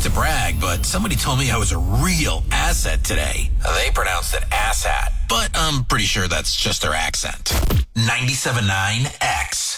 to brag, but somebody told me I was a real asset today. They pronounced it asshat, but I'm pretty sure that's just their accent. 97.9 X.